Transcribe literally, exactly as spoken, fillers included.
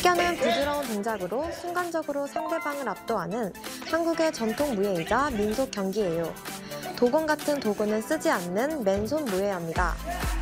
탁견은 부드러운 동작으로 순간적으로 상대방을 압도하는 한국의 전통 무예이자 민속 경기예요. 도공 같은 도구는 쓰지 않는 맨손 무예입니다.